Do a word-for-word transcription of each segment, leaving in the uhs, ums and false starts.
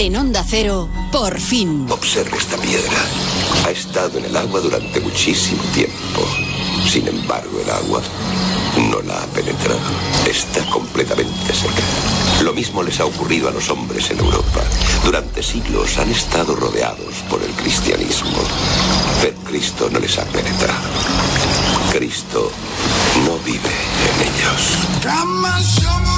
En Onda Cero, Por Fin. Observe esta piedra. Ha estado en el agua durante muchísimo tiempo. Sin embargo, el agua no la ha penetrado. Está completamente seca. Lo mismo les ha ocurrido a los hombres en Europa. Durante siglos han estado rodeados por el cristianismo, pero Cristo no les ha penetrado. Cristo no vive en ellos.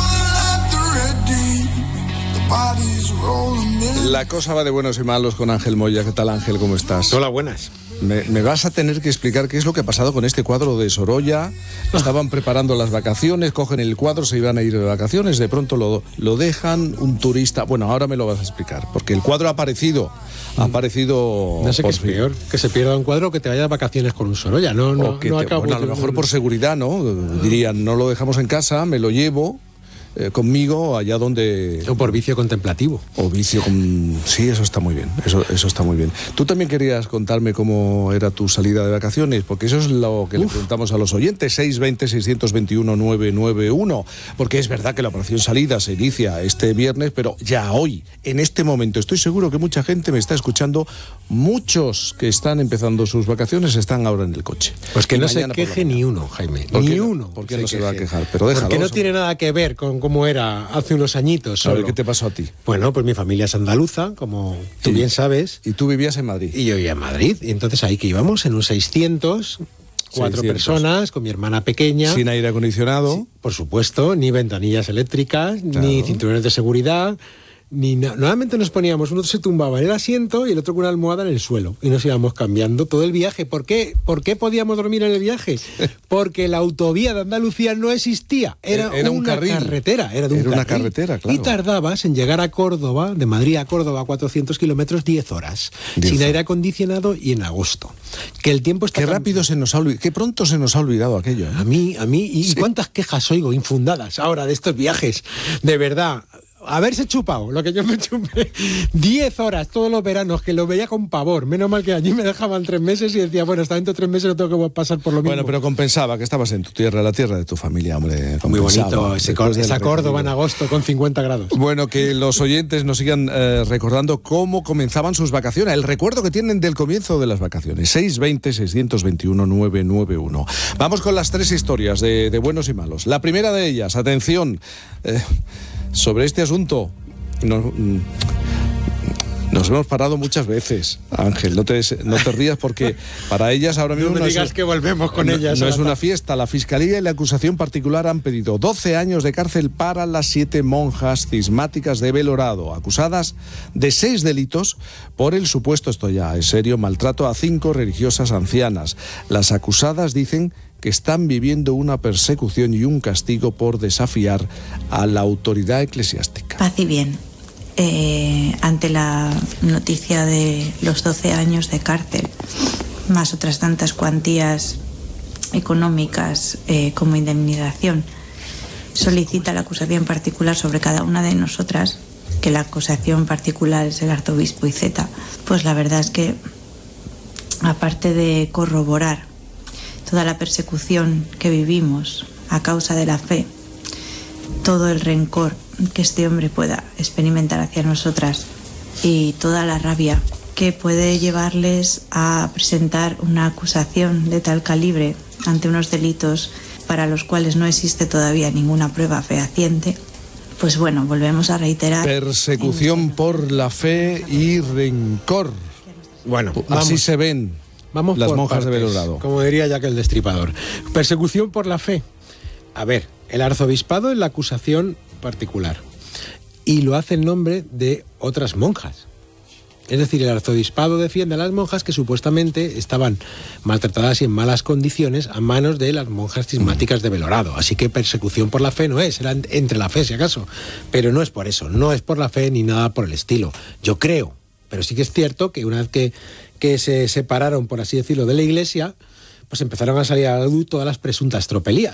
La cosa va de buenos y malos con Ángel Moya. ¿Qué tal, Ángel? ¿Cómo estás? Hola, buenas. Me, me vas a tener que explicar qué es lo que ha pasado con este cuadro de Sorolla. Estaban preparando las vacaciones, cogen el cuadro, se iban a ir de vacaciones, de pronto lo, lo dejan, un turista... Bueno, ahora me lo vas a explicar, porque el cuadro ha aparecido, ha aparecido... No sé qué es peor, que se pierda un cuadro o que te vayas de vacaciones con un Sorolla, no, no, que no te, acabo... Bueno, a lo mejor por seguridad, ¿no? Dirían, no lo dejamos en casa, me lo llevo... Eh, conmigo allá donde... O por vicio contemplativo. O vicio con... Sí, eso está muy bien, eso, eso está muy bien. Tú también querías contarme cómo era tu salida de vacaciones, porque eso es lo que Uf. le preguntamos a los oyentes, seis veinte, seiscientos veintiuno, novecientos noventa y uno, porque es verdad que la operación salida se inicia este viernes, pero ya hoy, en este momento, estoy seguro que mucha gente me está escuchando, muchos que están empezando sus vacaciones están ahora en el coche. Pues que no se queje ni uno, Jaime, ni uno. ¿Por qué no se va a quejar? Pero déjalo. Porque no tiene nada que ver con cómo era hace unos añitos solo. A ver, ¿qué te pasó a ti? Bueno, pues mi familia es andaluza, como tú bien sabes. ¿Y tú vivías en Madrid? Y yo vivía en Madrid, y entonces ahí que íbamos en un seiscientos, cuatro seiscientos personas, con mi hermana pequeña. Sin aire acondicionado. Sí, por supuesto, ni ventanillas eléctricas, claro. Ni cinturones de seguridad. Ni na- Normalmente nos poníamos, uno se tumbaba en el asiento y el otro con una almohada en el suelo y nos íbamos cambiando todo el viaje. ¿Por qué? ¿Por qué podíamos dormir en el viaje? Porque la autovía de Andalucía no existía, era, era un una carril. carretera, era, de un era una carril. carretera, claro. Y tardabas en llegar a Córdoba, de Madrid a Córdoba, cuatrocientos kilómetros, diez horas, diez sin horas. aire acondicionado y en agosto. Que el tiempo está qué tan... rápido se nos ha olvidado, qué pronto se nos ha olvidado aquello, ¿eh? A mí, a mí, y sí. cuántas quejas oigo infundadas ahora de estos viajes, de verdad. Haberse chupado, lo que yo me chupé, diez horas todos los veranos, que lo veía con pavor. Menos mal que allí me dejaban tres meses y decía, bueno, hasta dentro de tres meses no tengo que pasar por lo mismo. Bueno, pero compensaba que estabas en tu tierra, la tierra de tu familia, hombre. Muy bonito, ese cor- esa Córdoba en agosto con cincuenta grados. Bueno, que los oyentes nos sigan eh, recordando cómo comenzaban sus vacaciones, el recuerdo que tienen del comienzo de las vacaciones. seis veinte, seiscientos veintiuno, novecientos noventa y uno. Vamos con las tres historias de, de buenos y malos. La primera de ellas, atención... Eh, sobre este asunto nos, nos hemos parado muchas veces, Ángel, no te, no te rías porque para ellas ahora mismo no me no digas es, que volvemos con no, ellas. no es una fiesta. La Fiscalía y la acusación particular han pedido doce años de cárcel para las siete monjas cismáticas de Belorado, acusadas de seis delitos por el supuesto, esto ya es serio, maltrato a cinco religiosas ancianas. Las acusadas dicen que están viviendo una persecución y un castigo por desafiar a la autoridad eclesiástica. Paz y bien. Eh, ante la noticia de los doce años de cárcel, más otras tantas cuantías económicas eh, como indemnización, solicita la acusación particular sobre cada una de nosotras, que la acusación particular es el arzobispo Iceta, pues la verdad es que, aparte de corroborar toda la persecución que vivimos a causa de la fe, todo el rencor que este hombre pueda experimentar hacia nosotras y toda la rabia que puede llevarles a presentar una acusación de tal calibre ante unos delitos para los cuales no existe todavía ninguna prueba fehaciente, pues bueno, volvemos a reiterar... Persecución por la fe y rencor. Bueno, así vamos. se ven Vamos las por monjas partes, de Belorado. Como diría Jack el Destripador. Persecución por la fe. A ver, el arzobispado es la acusación particular y lo hace en nombre de otras monjas. Es decir, el arzobispado defiende a las monjas que supuestamente estaban maltratadas y en malas condiciones a manos de las monjas cismáticas de Belorado. Así que persecución por la fe no es, era entre la fe si acaso. Pero no es por eso, no es por la fe ni nada por el estilo. Yo creo, pero sí que es cierto que una vez que que se separaron, por así decirlo, de la Iglesia, pues empezaron a salir a la luz todas las presuntas tropelías.